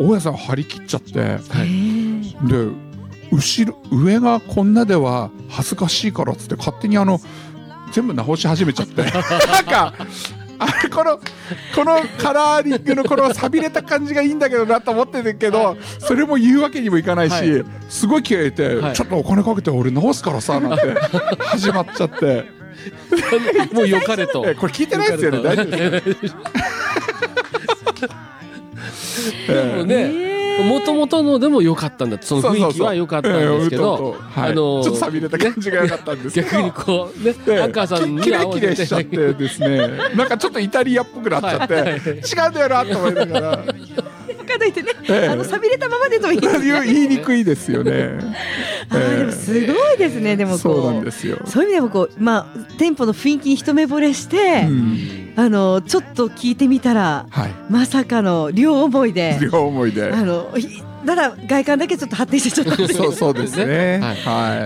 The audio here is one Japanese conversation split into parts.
大家さん張り切っちゃって、 はい、 で上がこんなでは恥ずかしいからっつって勝手に全部直し始めちゃってなんかこのカラーリングのこの錆びれた感じがいいんだけどなと思ってるけど、それも言うわけにもいかないし、はい、すごい気合い入れて、はい、ちょっとお金かけて俺直すからさなんて始まっちゃってもう良かれとこれ聞いてないですよね、大丈夫ですかでもね、もともとのでも良かったんだって、その雰囲気は良かったんですけど、 ちょっと錆びれた感じが良かったんですけど、 逆にこうね、アンカーさんにキレキレしちゃってですね、なんかちょっとイタリアっぽくなっちゃって、違うんだよなと思いながらかといってね、錆びれたままでと言いにくいですよね。 でもすごいですね。でもそうなんですよ。 そういう意味でもこう、店舗の雰囲気に一目惚れして、ちょっと聞いてみたら、はい、まさかの両思いでただ外観だけちょっと発展してちゃったんですけどそうですね、はい、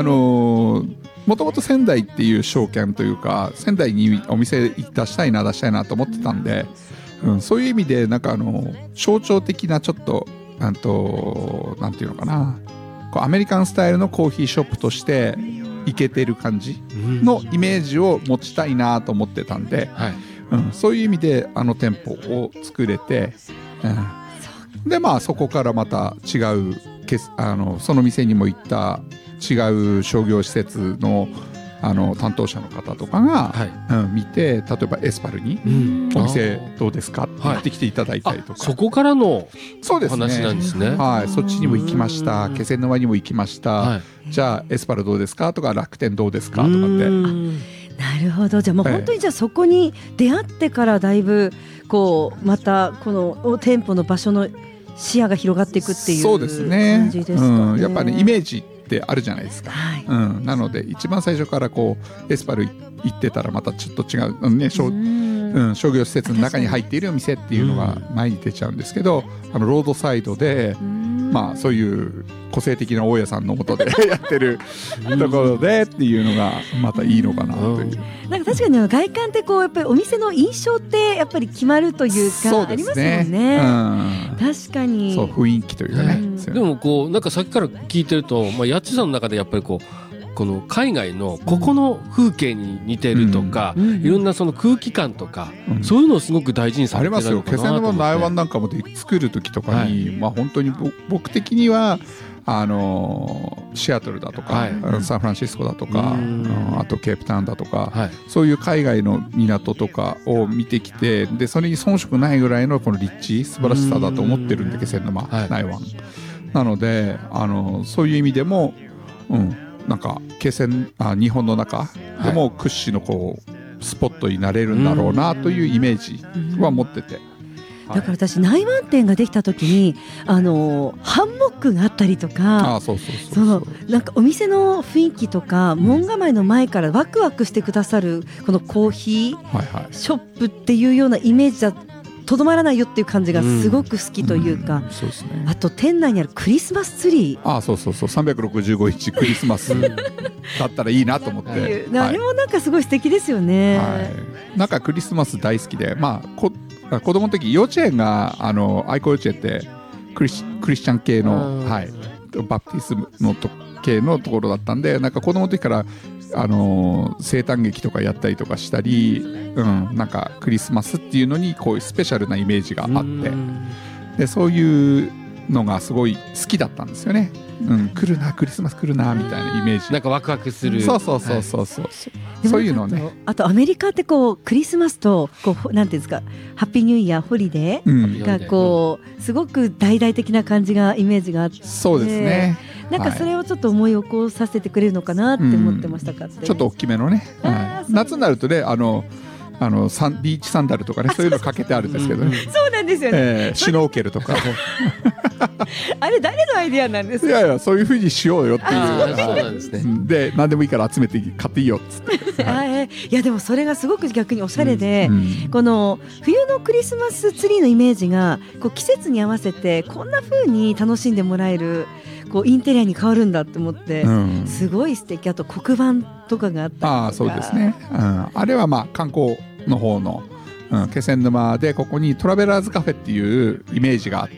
もともと仙台っていう証券というか、仙台にお店出したいなと思ってたんで、そういう意味でなんか象徴的なちょっとなんていうのかな、こうアメリカンスタイルのコーヒーショップとしてイケてる感じのイメージを持ちたいなと思ってたんで、そういう意味で店舗を作れて、でそこからまた違うその店にも行った違う商業施設の担当者の方とかが、見て、例えばエスパルにお店どうですかって言ってきていただいたりとか、 そこからの話なんですね。 はい、そっちにも行きました、気仙沼にも行きました、じゃあエスパルどうですかとか、楽天どうですかとかって。 なるほど。じゃあもう本当にじゃあそこに出会ってからだいぶこうまたこの店舗の場所の視野が広がっていくっていう感じですかね。 やっぱね、イメージってあるじゃないですか、なので一番最初からこうエスパル行ってたらまたちょっと違う、ね、商業施設の中に入っているお店っていうのが前に出ちゃうんですけど、ロードサイドでそういう個性的な大家さんの下でやってるところでっていうのがまたいいのかなという。 なんか確かに外観ってこうやっぱりお店の印象ってやっぱり決まるというかありますもんね。確かにそう、雰囲気というかね。 でもこうなんかさっきから聞いてると、やっちさんの中でやっぱりこの海外のここの風景に似てるとか、いろんなその空気感とか、そういうのをすごく大事にされてるのかなと思って。 ありますよ。気仙沼の内湾なんかも作る時とかに、本当に僕的にはシアトルだとか、サンフランシスコだとか、あとケープタウンだとか、そういう海外の港とかを見てきて、でそれに遜色ないぐらいのこの立地素晴らしさだと思ってるんで、気仙沼内湾なので、そういう意味でも、なんか日本の中でも屈指のこうスポットになれるんだろうなというイメージは持ってて、 だから私内湾店ができた時にハンモックがあったりとか、なんかお店の雰囲気とか門構えの前からワクワクしてくださるこのコーヒーショップっていうようなイメージだとどまらないよっていう感じがすごく好きというか、あと店内にあるクリスマスツリー、 そう365日クリスマスだったらいいなと思ってあれもなんかすごい素敵ですよね。 なんかクリスマス大好きで、子供の時幼稚園が愛子幼稚園ってクリスチャン系の、バプティスムの系のところだったんで、なんか子供の時から生誕劇とかやったりとかしたり、なんかクリスマスっていうのにこういうスペシャルなイメージがあって、でそういうのがすごい好きだったんですよね。来るな、クリスマス来るなみたいなイメージ、 なんかワクワクする、 そうそういうのね。 あとアメリカってこうクリスマスとこうなんていうんですか、ハッピーニューイヤー、ホリデーがこうすごく大々的な感じがイメージがあって、 そうですね、 なんかそれをちょっと思い起こさせてくれるのかなって思ってましたかって、 ちょっと大きめのね、夏になるとね、ビーチサンダルとかね、そういうのかけてあるんですけどねそうなんですよね、 シュノーケルとかあれ誰のアイデアなんですか。 いやいや、そういう風にしようよっていう、 そうなんですね。 で何でもいいから集めて買っていいよっつって、 いやでもそれがすごく逆におしゃれで、この冬のクリスマスツリーのイメージがこう季節に合わせてこんな風に楽しんでもらえるこうインテリアに変わるんだって思って、すごい素敵。あと黒板とかがあったりとか、 そうですね、あれは観光の方の、気仙沼でここにトラベラーズカフェっていうイメージがあって、